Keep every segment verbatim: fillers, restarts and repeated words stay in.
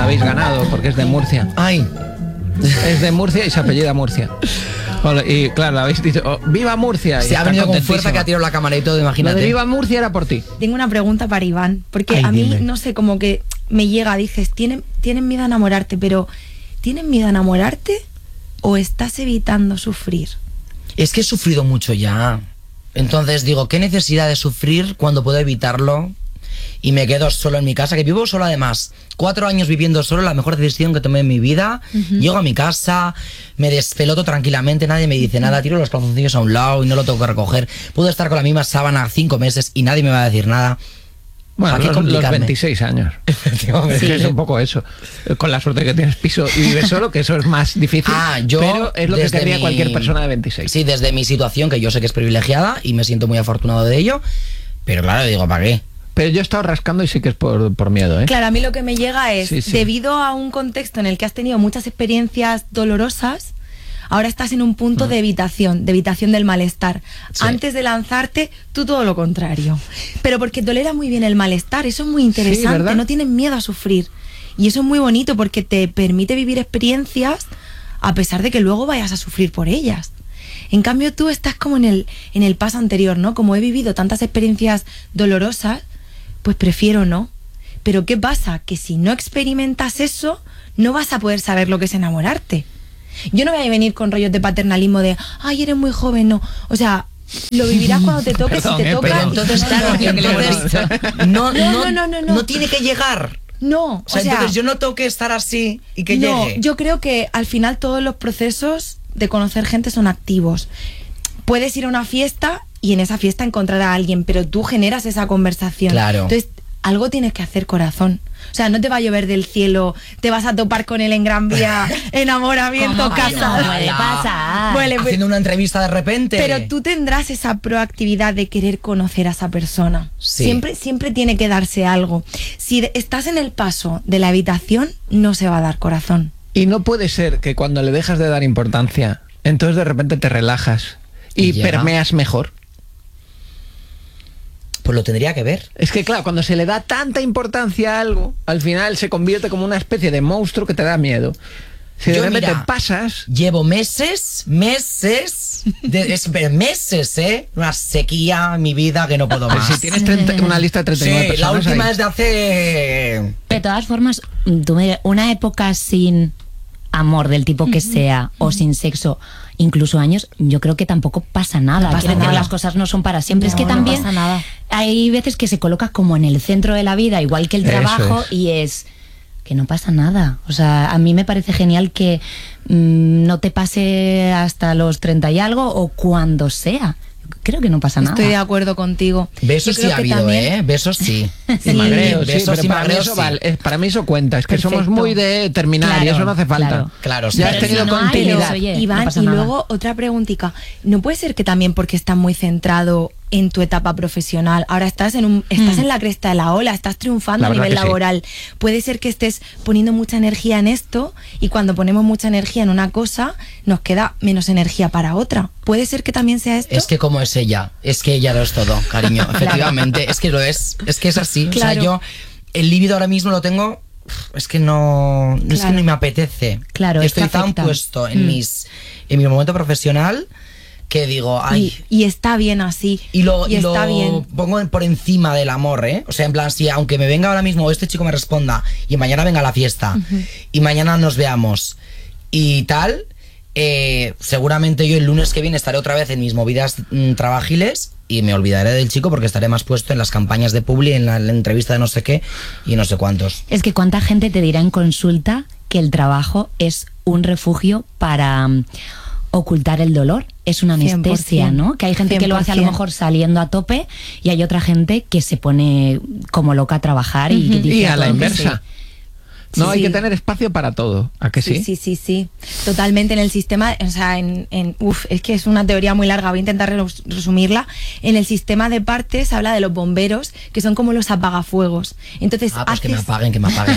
habéis ganado porque es de Murcia. Ay. Es de Murcia y se apellida Murcia. Y claro, habéis dicho, oh, ¡viva Murcia! Se ha venido con fuerza que ha tirado la cámara y todo, imagínate. Lo de ¡viva Murcia! Era por ti. Tengo una pregunta para Iván, porque Ay, a mí, dime. no sé, como que me llega, dices, tienen, tienen miedo a enamorarte, pero ¿tienen miedo a enamorarte o estás evitando sufrir? Es que he sufrido mucho ya. Entonces digo, ¿qué necesidad de sufrir cuando puedo evitarlo? Y me quedo solo en mi casa, que vivo solo además. Cuatro años viviendo solo, la mejor decisión que tomé en mi vida. Uh-huh. Llego a mi casa, me despeloto tranquilamente, nadie me dice nada, tiro los calzoncillos a un lado y no lo tengo que recoger. Puedo estar con la misma sábana cinco meses y nadie me va a decir nada. Bueno, los, los veintiséis años. Es que es un poco eso. Con la suerte que tienes piso y vives solo, que eso es más difícil. Ah, yo pero es lo que querría mi... cualquier persona de veintiséis. Sí, desde mi situación, que yo sé que es privilegiada y me siento muy afortunado de ello. Pero claro, digo, ¿para qué? Pero yo he estado rascando y sí que es por, por miedo, ¿eh? Claro, a mí lo que me llega es, sí, sí. debido a un contexto en el que has tenido muchas experiencias dolorosas, ahora estás en un punto mm. de evitación, de evitación del malestar. Sí. Antes de lanzarte, tú todo lo contrario. Pero porque tolera muy bien el malestar, eso es muy interesante, sí, no tienes miedo a sufrir. Y eso es muy bonito porque te permite vivir experiencias a pesar de que luego vayas a sufrir por ellas. En cambio, tú estás como en el, en el paso anterior, ¿no? Como he vivido tantas experiencias dolorosas, pues prefiero no. Pero ¿qué pasa? Que si no experimentas eso, no vas a poder saber lo que es enamorarte. Yo no voy a venir con rollos de paternalismo de, ay, eres muy joven, no. O sea, lo vivirás cuando te toque, Perdón, si te eh, toca. Pero entonces, claro, entonces, no, no, no, no, no, no tiene que llegar. No, o sea, o sea, entonces yo no tengo que estar así y que no, llegue. Yo creo que al final todos los procesos de conocer gente son activos. Puedes ir a una fiesta y en esa fiesta encontrar a alguien, pero tú generas esa conversación. Claro. Entonces, algo tienes que hacer, corazón. O sea, no te va a llover del cielo, te vas a topar con él en Gran Vía, enamoramiento, casa. No, puede pasar. Bueno, pues, haciendo una entrevista de repente. Pero tú tendrás esa proactividad de querer conocer a esa persona. Sí. Siempre, siempre tiene que darse algo. Si estás en el paso de la habitación, no se va a dar, corazón. Y no puede ser que cuando le dejas de dar importancia, entonces de repente te relajas y, y permeas mejor. Pues lo tendría que ver. Es que claro, cuando se le da tanta importancia a algo, al final se convierte como una especie de monstruo que te da miedo. Si de Yo, repente mira, pasas... Llevo meses, meses, de, es, meses, ¿eh? Una sequía en mi vida que no puedo más. Si tienes treinta, una lista de treinta y nueve sí, personas la última ahí. es de hace... De todas formas, una época sin amor del tipo que sea o sin sexo, incluso años, yo creo que tampoco pasa nada. No pasa Quiero decir, nada. las cosas no son para siempre. No, es que también no pasa nada. Hay veces que se coloca como en el centro de la vida, igual que el trabajo, es. y es que no pasa nada. O sea, a mí me parece genial que mmm, no te pase hasta los treinta y algo o cuando sea. Creo que no pasa nada. Estoy de acuerdo contigo. Besos sí ha habido, también... ¿eh? Besos sí. Sí, magreo, sí, besos pero y para, mí eso sí. vale, es, para mí eso cuenta. Es que Perfecto. somos muy de terminar claro, y eso no hace falta. Claro, claro sí. Ya has tenido si no continuidad. Hay, oye, Iván, no pasa y nada. luego otra preguntita. ¿No puede ser que también porque estás muy centrado en tu etapa profesional, ahora estás en un estás mm. en la cresta de la ola, estás triunfando a nivel laboral, sí. puede ser que estés poniendo mucha energía en esto y cuando ponemos mucha energía en una cosa nos queda menos energía para otra? ¿Puede ser que también sea esto? Es que como es ella, es que ella lo es todo, cariño, efectivamente, claro. es que lo es, es que es así, claro. O sea, yo el líbido ahora mismo lo tengo, es que no, claro. es que no me apetece, claro, estoy tan puesto en mm. mis en mi momento profesional que digo, ay... Y, y está bien así. Y lo, y y está lo bien. pongo por encima del amor, ¿eh? O sea, en plan, si aunque me venga ahora mismo este chico me responda y mañana venga a la fiesta uh-huh. y mañana nos veamos y tal, eh, seguramente yo el lunes que viene estaré otra vez en mis movidas mmm, trabajiles y me olvidaré del chico porque estaré más puesto en las campañas de Publi, en la, en la entrevista de no sé qué y no sé cuántos. Es que cuánta gente te dirá en consulta que el trabajo es un refugio para... Um, ocultar el dolor, es una anestesia, cien por ciento, ¿no? Que hay gente cien por ciento. que lo hace a lo mejor saliendo a tope y hay otra gente que se pone como loca a trabajar uh-huh. y que dice y a la inversa. Sí, no, sí. hay que tener espacio para todo, ¿a que sí? Sí, sí, sí, sí. Totalmente en el sistema, o sea, en, en uf, es que es una teoría muy larga, voy a intentar resumirla. En el sistema de partes habla de los bomberos, que son como los apagafuegos. Entonces, ah, pues haces... que me apaguen, que me apaguen.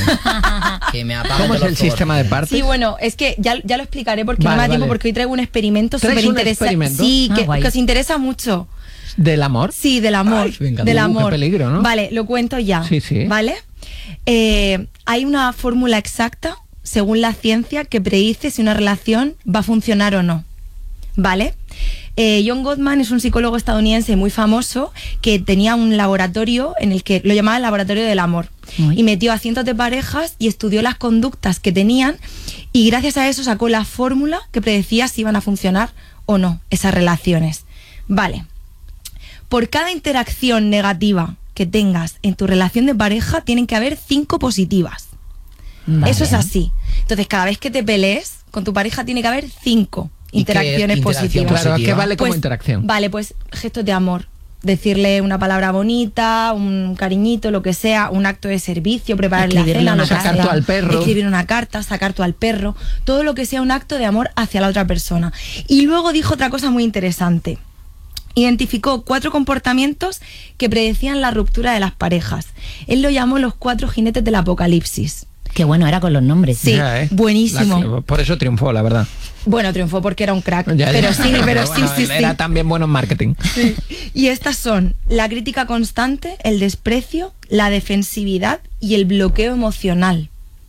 que me apaguen. ¿Cómo es el sistema de partes? Sí, bueno, es que ya, ya lo explicaré porque vale, no me da tiempo, vale. porque hoy traigo un experimento súper interesante. Sí, ah, que, guay. que os interesa mucho. ¿Del amor? Sí, del amor. Ay, del uh, amor. Qué peligro, ¿no? Vale, lo cuento ya. Sí, sí. ¿Vale? Eh, hay una fórmula exacta, según la ciencia, que predice si una relación va a funcionar o no, ¿vale? Eh, John Gottman es un psicólogo estadounidense muy famoso que tenía un laboratorio en el que lo llamaba el laboratorio del amor. Uy. Y metió a cientos de parejas y estudió las conductas que tenían y gracias a eso sacó la fórmula que predecía si iban a funcionar o no esas relaciones. Vale, por cada interacción negativa que tengas en tu relación de pareja tienen que haber cinco positivas. Vale. Eso es así. Entonces cada vez que te pelees con tu pareja tiene que haber cinco interacciones positivas. Claro, ¿a qué vale como pues, interacción? Vale, pues gestos de amor. Decirle una palabra bonita, un cariñito, lo que sea, un acto de servicio, prepararle la cena, una sacar tú al perro. Escribir una carta, sacar tú al perro, todo lo que sea un acto de amor hacia la otra persona. Y luego dijo otra cosa muy interesante. Identificó cuatro comportamientos que predecían la ruptura de las parejas. Él lo llamó los cuatro jinetes del apocalipsis. Qué bueno era con los nombres. Sí, ya, ¿eh? Buenísimo. La, por eso triunfó, la verdad. Bueno, triunfó porque era un crack. Ya, ya. Pero sí, pero, pero bueno, sí, sí, sí. Era también bueno en marketing. Sí. Y estas son la crítica constante, el desprecio, la defensividad y el bloqueo emocional.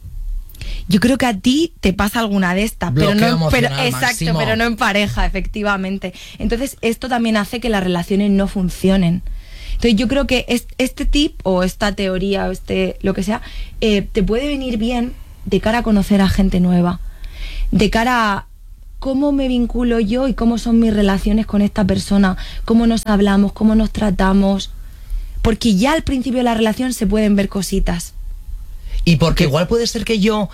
Yo creo que a ti te pasa alguna de estas, pero no, pero, exacto, máximo. pero no en pareja, efectivamente. Entonces, esto también hace que las relaciones no funcionen. Entonces yo creo que es, este tip o esta teoría o este lo que sea eh, te puede venir bien de cara a conocer a gente nueva, de cara a cómo me vinculo yo y cómo son mis relaciones con esta persona, cómo nos hablamos, cómo nos tratamos, porque ya al principio de la relación se pueden ver cositas. Y porque igual puede ser que yo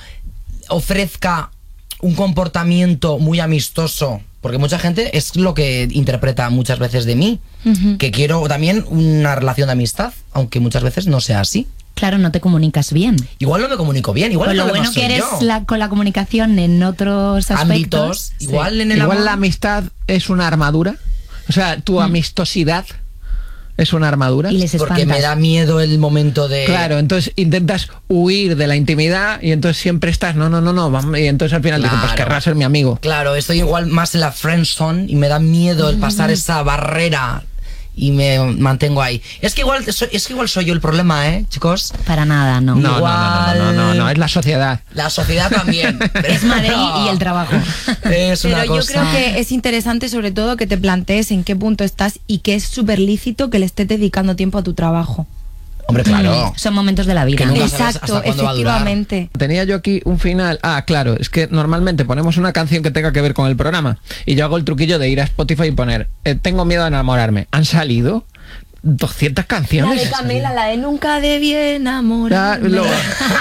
ofrezca un comportamiento muy amistoso, porque mucha gente es lo que interpreta muchas veces de mí, uh-huh. que quiero también una relación de amistad, aunque muchas veces no sea así. Claro, no te comunicas bien. Igual no me comunico bien, igual pues lo bueno que eres la, con la comunicación en otros aspectos. Ámbitos, sí. igual en el igual amor. La amistad es una armadura, o sea, tu mm. amistosidad es una armadura. Y les porque me da miedo el momento de... Claro, entonces intentas huir de la intimidad y entonces siempre estás, no, no, no, no, y entonces al final claro. dices, pues querrás ser mi amigo. Claro, estoy igual más en la friendzone y me da miedo el pasar esa barrera y me mantengo ahí. Es que igual soy, es que igual soy yo el problema, ¿eh, chicos? Para nada, no. No, igual... no, no, no, no, no, es la sociedad. La sociedad también. Es Madrid no. y el trabajo. Es Pero una yo cosa... creo que es interesante sobre todo que te plantees en qué punto estás y que es súper lícito que le estés dedicando tiempo a tu trabajo. Hombre, claro. Mm, son momentos de la vida. Exacto, efectivamente. Tenía yo aquí un final. Ah, claro, es que normalmente ponemos una canción que tenga que ver con el programa y yo hago el truquillo de ir a Spotify y poner eh, tengo miedo a enamorarme. ¿Han salido doscientas canciones? La de Camila, la de nunca debí enamorarme. Lo...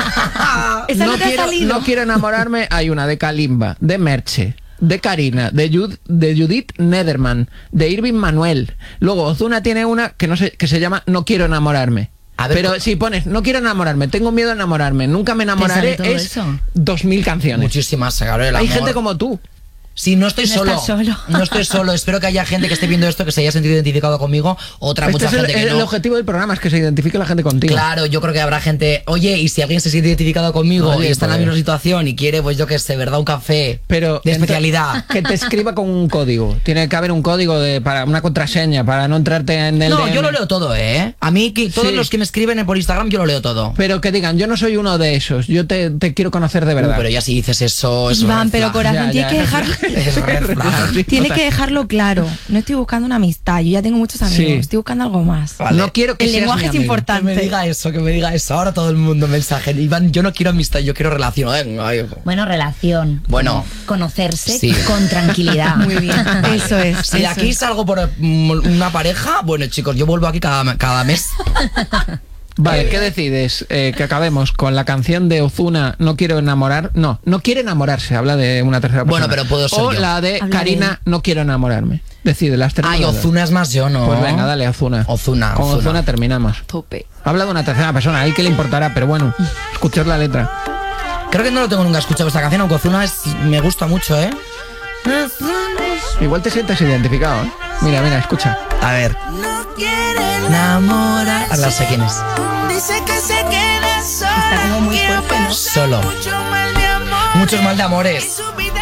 ¿Esa no, no te quiero, ha salido? No quiero enamorarme. Hay una de Kalimba, de Merche, de Karina, de, Jud, de Judith Nederman, de Irving Manuel. Luego Ozuna tiene una que no sé, que se llama No quiero enamorarme. A ver, pero si pones, no quiero enamorarme, tengo miedo a enamorarme, nunca me enamoraré, es dos mil canciones. Muchísimas, claro, el amor. Hay gente como tú. Sí, no estoy no solo. solo. No estoy solo. Espero que haya gente que esté viendo esto que se haya sentido identificado conmigo. Otra este mucha es gente el, que el no. El objetivo del programa es que se identifique la gente contigo. Claro, yo creo que habrá gente. Oye, y si alguien se siente identificado conmigo Oye, y está pues. en la misma situación y quiere, pues yo qué sé, ¿verdad? Un café pero de especialidad. Que te escriba con un código. Tiene que haber un código de para una contraseña para no entrarte en el. No, D M. yo lo leo todo, ¿eh? A mí, que, todos sí. los que me escriben por Instagram, yo lo leo todo. Pero que digan, yo no soy uno de esos. Yo te, te quiero conocer de verdad. Uh, pero ya si dices eso, es Iván, pero corazón, ya, tienes que dejar. Tienes que dejarlo claro. No estoy buscando una amistad. Yo ya tengo muchos amigos. Sí. Estoy buscando algo más. Vale. No quiero que el seas lenguaje mi es amigo. importante. Que me diga eso, que me diga eso. Ahora todo el mundo mensaje. Iván, yo no quiero amistad, yo quiero relación. Ay, bueno, relación. Bueno, conocerse sí. con tranquilidad. Muy bien. Vale. Eso es. Si de eso aquí es. salgo por una pareja, bueno, chicos, yo vuelvo aquí cada, cada mes. Vale, ¿qué decides? Eh, que acabemos con la canción de Ozuna, No quiero enamorar. No, no quiere enamorarse, habla de una tercera persona. Bueno, pero puedo ser O yo. la de Habla Karina, de No quiero enamorarme. Decide, las tres. Ay, Ozuna es más yo, ¿no? Pues venga, dale, Ozuna. Ozuna, Con Ozuna, Ozuna terminamos. Tope. Habla de una tercera persona, a él que le importará, pero bueno, escuchad la letra. Creo que no lo tengo nunca escuchado esta canción, aunque Ozuna es, me gusta mucho, ¿eh? Igual te sientes identificado, ¿eh? Mira, mira, escucha. A ver. No quiere enamorar. Ahora sé quién es. Dice que se queda solo. Está como muy fuerte, ¿no? Solo. Mucho mal de amor. Muchos mal de amores.